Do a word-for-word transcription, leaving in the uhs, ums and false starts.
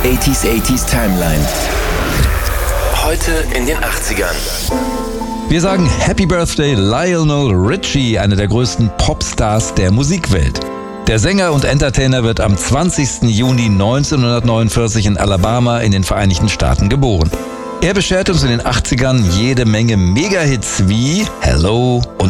achtziger achtziger Timeline. Heute in den achtzigern. Wir sagen Happy Birthday Lionel Richie, einer der größten Popstars der Musikwelt. Der Sänger und Entertainer wird am zwanzigsten Juni neunzehnhundertneunundvierzig in Alabama in den Vereinigten Staaten geboren. Er beschert uns in den achtzigern jede Menge Megahits wie Hello und